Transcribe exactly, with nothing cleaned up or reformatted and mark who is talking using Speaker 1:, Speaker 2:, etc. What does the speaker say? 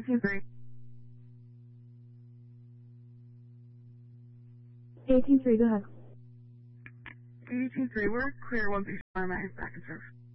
Speaker 1: eighteen three.
Speaker 2: eighteen three, go ahead.
Speaker 1: eighteen three, we're clear one six R M A, back and serve.